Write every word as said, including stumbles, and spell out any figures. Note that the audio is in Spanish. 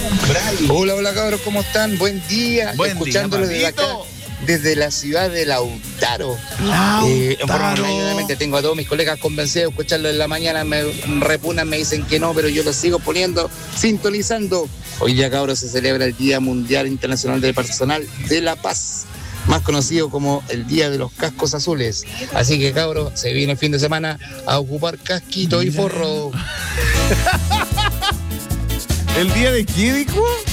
Hola, hola cabros, ¿cómo están? Buen día. Buen Escuchándolo día, desde acá, desde la ciudad de Lautaro. Lautaro. Eh, en forma online, obviamente tengo a todos mis colegas convencidos de escucharlo en la mañana, me repunan, me dicen que no, pero yo lo sigo poniendo, sintonizando. Hoy día, cabros, se celebra el Día Mundial Internacional del Personal de la Paz, más conocido como el Día de los Cascos Azules. Así que, cabros, se viene el fin de semana a ocupar casquito y forro. ¿El día de qué, dijo?